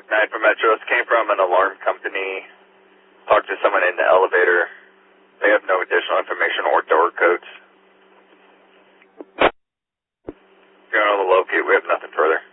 9 from Metro. This came from an alarm company. Talked to someone in the elevator. They have no additional information or door codes. If you're able to locate, we have nothing further.